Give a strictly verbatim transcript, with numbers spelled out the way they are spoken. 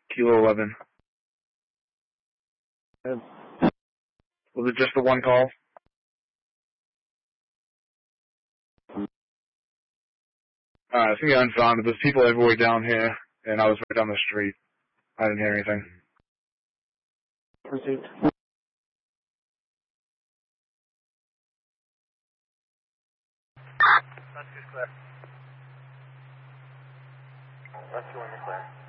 Kilo eleven. And Was it just the one call? Uh, I think I unfounded. There's people everywhere down here, and I was right down the street. I didn't hear anything. received. That's good, clear. Rescue in the clear.